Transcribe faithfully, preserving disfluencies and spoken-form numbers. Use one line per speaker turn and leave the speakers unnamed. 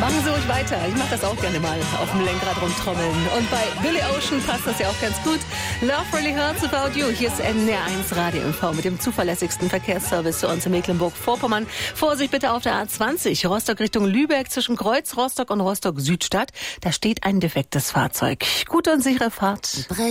Machen Sie ruhig weiter. Ich mache das auch gerne mal auf dem Lenkrad rumtrommeln. Und bei Billy Ocean passt das ja auch ganz gut. Love Really Hurts About You. Hier ist N D R eins Radio M V mit dem zuverlässigsten Verkehrsservice zu uns in Mecklenburg-Vorpommern. Vorsicht bitte auf der A zwanzig, Rostock Richtung Lübeck zwischen Kreuz Rostock und Rostock Südstadt. Da steht ein defektes Fahrzeug. Gute und sichere Fahrt.